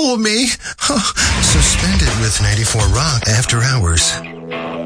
fool me. Suspended with 94 Rock After Hours.